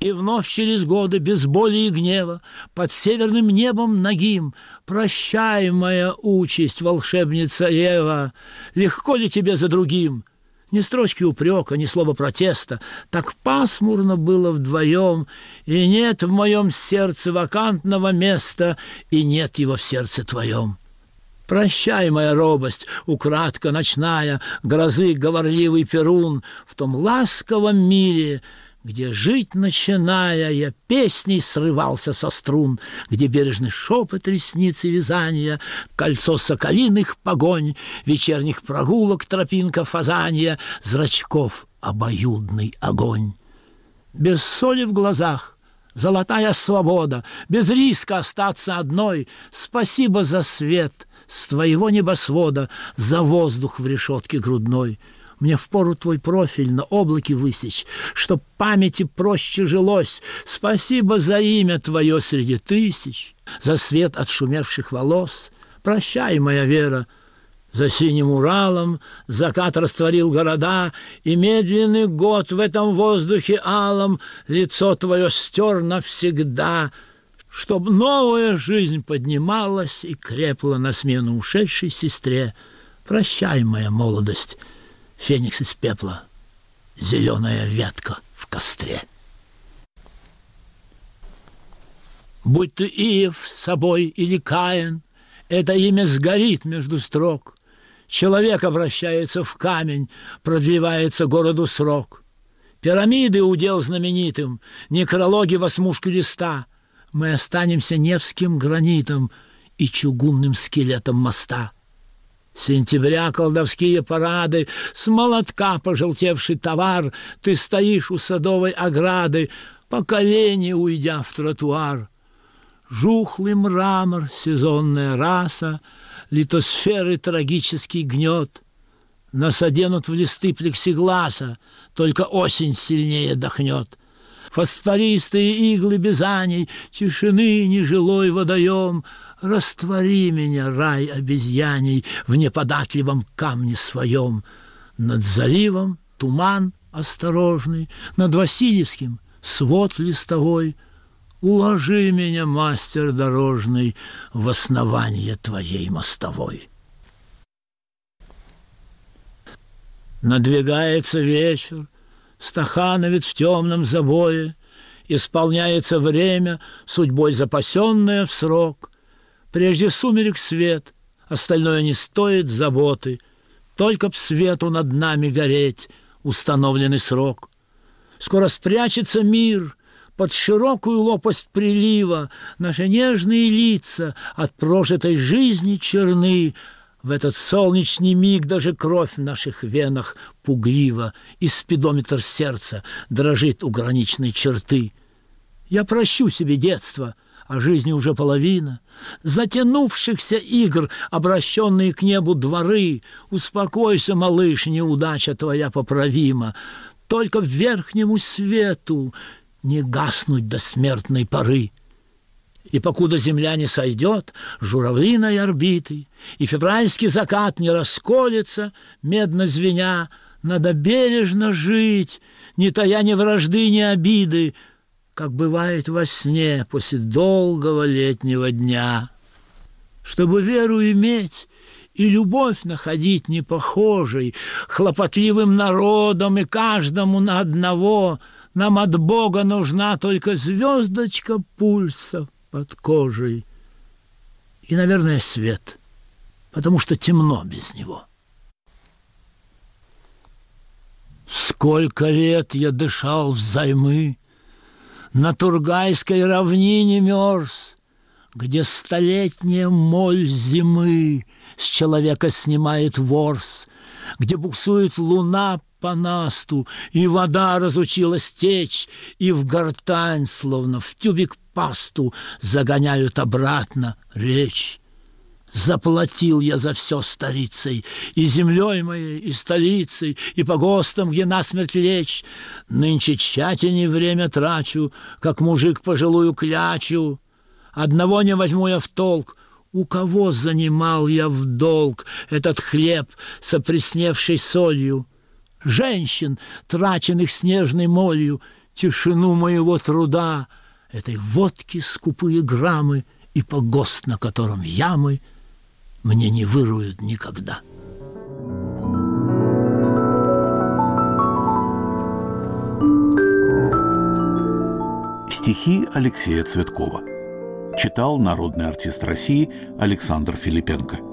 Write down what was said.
И вновь через годы, без боли и гнева, под северным небом нагим, прощай, моя участь, волшебница Ева, легко ли тебе за другим? Ни строчки упрека, ни слова протеста, так пасмурно было вдвоем, и нет в моем сердце вакантного места, и нет его в сердце твоем. Прощай, моя робость, украдка ночная, грозы говорливый Перун, в том ласковом мире, где жить начиная, я песней срывался со струн, где бережный шепот ресниц и вязания, кольцо соколиных погонь, вечерних прогулок тропинка фазанья, зрачков обоюдный огонь. Без соли в глазах, золотая свобода, без риска остаться одной, спасибо за свет с твоего небосвода, за воздух в решетке грудной. Мне впору твой профиль на облаке высечь, чтоб памяти проще жилось. Спасибо за имя твое среди тысяч, за свет отшумевших волос. Прощай, моя вера, за синим Уралом закат растворил города, и медленный год в этом воздухе алом лицо твое стер навсегда, чтоб новая жизнь поднималась и крепла на смену ушедшей сестре. Прощай, моя молодость, феникс из пепла, зеленая ветка в костре. Будь ты Иев собой или Каин, это имя сгорит между строк. Человек обращается в камень, продлевается городу срок. Пирамиды удел знаменитым, некрологи в осмушку листа. Мы останемся невским гранитом и чугунным скелетом моста. Сентября колдовские парады, с молотка пожелтевший товар, ты стоишь у садовой ограды, по колени уйдя в тротуар. Жухлый мрамор, сезонная раса, литосферы трагический гнет. Нас оденут в листы плексигласа, только осень сильнее дохнет. Фосфористые иглы бизаний, тишины нежилой водоем. Раствори меня, рай обезьяний, в неподатливом камне своем. Над заливом туман осторожный, над Васильевским свод листовой. Уложи меня, мастер дорожный, в основание твоей мостовой. Надвигается вечер, стахановец в темном забое, исполняется время, судьбой запасенное в срок. Прежде сумерек свет, остальное не стоит заботы, только б свету над нами гореть установленный срок. Скоро спрячется мир под широкую лопасть прилива, наши нежные лица от прожитой жизни черны. В этот солнечный миг даже кровь в наших венах пугливо, и спидометр сердца дрожит у граничной черты. Я прощу себе детство, а жизни уже половина, затянувшихся игр, обращенные к небу дворы. Успокойся, малыш, неудача твоя поправима, только в верхнему свету не гаснуть до смертной поры. И покуда земля не сойдет журавлиной орбиты, и февральский закат не расколется, медно звеня, надо бережно жить, не тая ни вражды, ни обиды, как бывает во сне после долгого летнего дня. Чтобы веру иметь и любовь находить непохожей, хлопотливым народом и каждому на одного, нам от Бога нужна только звездочка пульса под кожей и, наверное, свет, потому что темно без него. Сколько лет я дышал взаймы, на Тургайской равнине мерз, где столетняя моль зимы с человека снимает ворс, где буксует луна по насту, и вода разучилась течь, и в гортань, словно в тюбик пасту, загоняют обратно речь. Заплатил я за все старицей, и землей моей, и столицей, и погостом, где насмерть лечь. Нынче тщательней время трачу, как мужик пожилую клячу. Одного не возьму я в толк, у кого занимал я в долг этот хлеб с опресневшей солью? Женщин, траченных снежной молью, тишину моего труда, этой водки скупые граммы и погост, на котором ямы, мне не выруют никогда. Стихи Алексея Цветкова. Читал народный артист России Александр Филипенко.